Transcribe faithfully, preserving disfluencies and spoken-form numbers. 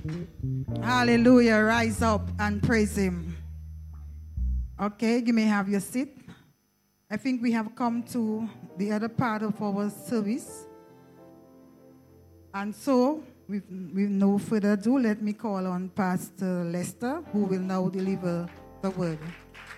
Hallelujah. Rise up and praise him. Okay, you may have your seat. I think we have come to the other part of our service. And so, with, with no further ado, let me call on Pastor Lester, who will now deliver the word.